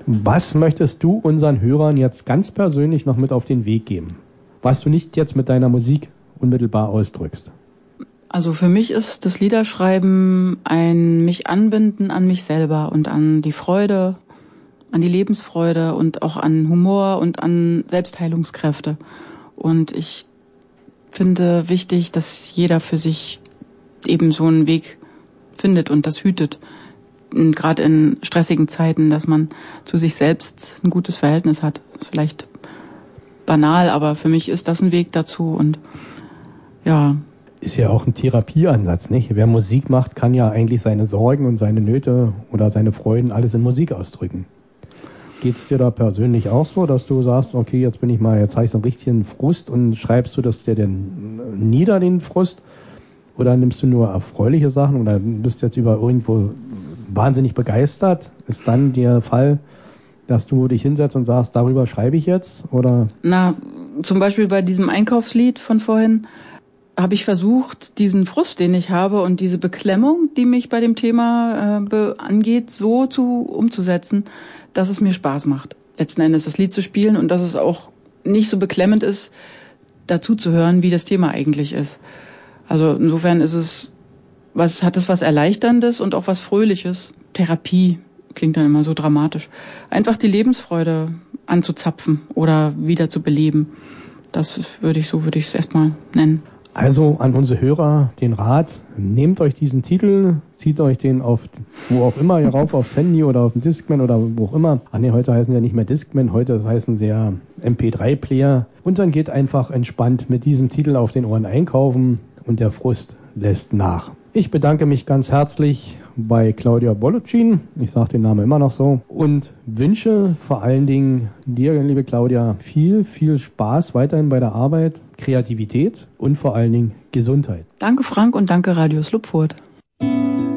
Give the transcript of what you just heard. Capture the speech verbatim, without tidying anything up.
Was möchtest du unseren Hörern jetzt ganz persönlich noch mit auf den Weg geben, was du nicht jetzt mit deiner Musik unmittelbar ausdrückst? Also für mich ist das Liederschreiben ein mich anbinden an mich selber und an die Freude, an die Lebensfreude und auch an Humor und an Selbstheilungskräfte. Und ich finde wichtig, dass jeder für sich eben so einen Weg findet und das hütet. Gerade in stressigen Zeiten, dass man zu sich selbst ein gutes Verhältnis hat. Vielleicht banal, aber für mich ist das ein Weg dazu und ja. Ist ja auch ein Therapieansatz, nicht? Wer Musik macht, kann ja eigentlich seine Sorgen und seine Nöte oder seine Freuden alles in Musik ausdrücken. Geht's dir da persönlich auch so, dass du sagst, okay, jetzt bin ich mal, jetzt habe ich so einen richtigen Frust und schreibst du das dir denn nieder, den Frust? Oder nimmst du nur erfreuliche Sachen oder bist jetzt über irgendwo wahnsinnig begeistert? Ist dann der Fall, dass du dich hinsetzt und sagst, darüber schreibe ich jetzt? Oder? Na, zum Beispiel bei diesem Einkaufslied von vorhin habe ich versucht, diesen Frust, den ich habe und diese Beklemmung, die mich bei dem Thema äh, be- angeht, so zu umzusetzen, dass es mir Spaß macht, letzten Endes das Lied zu spielen und dass es auch nicht so beklemmend ist, dazu zu hören, wie das Thema eigentlich ist. Also insofern ist es, was hat es was Erleichterndes und auch was Fröhliches. Therapie klingt dann immer so dramatisch. Einfach die Lebensfreude anzuzapfen oder wieder zu beleben. Das würde ich, so würde ich es erstmal nennen. Also an unsere Hörer den Rat, nehmt euch diesen Titel, zieht euch den auf, wo auch immer, hier rauf aufs Handy oder auf den Discman oder wo auch immer. Ah ne, heute heißen ja nicht mehr Discman, heute heißen sie ja M P drei Player. Und dann geht einfach entspannt mit diesem Titel auf den Ohren einkaufen und der Frust lässt nach. Ich bedanke mich ganz herzlich bei Claudia Bolocin, ich sage den Namen immer noch so, und wünsche vor allen Dingen dir, liebe Claudia, viel, viel Spaß weiterhin bei der Arbeit, Kreativität und vor allen Dingen Gesundheit. Danke Frank und danke Radio Slupfurt.